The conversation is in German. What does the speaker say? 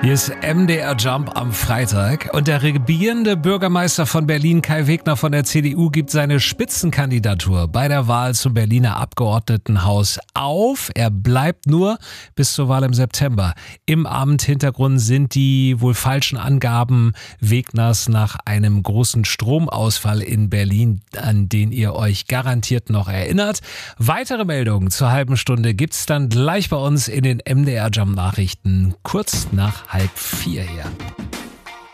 Hier ist MDR Jump am Freitag und der regierende Bürgermeister von Berlin, Kai Wegner von der CDU, gibt seine Spitzenkandidatur bei der Wahl zum Berliner Abgeordnetenhaus auf. Er bleibt nur bis zur Wahl im September. Im Abendhintergrund sind die wohl falschen Angaben Wegners nach einem großen Stromausfall in Berlin, an den ihr euch garantiert noch erinnert. Weitere Meldungen zur halben Stunde gibt's dann gleich bei uns in den MDR Jump Nachrichten kurz nach 3:30 hier.